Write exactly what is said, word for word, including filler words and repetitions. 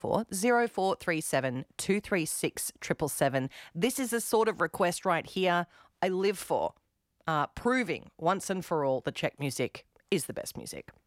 for zero four three seven two three six triple seven. This is the sort of request right here I live for, uh, proving once and for all that Czech music is the best music.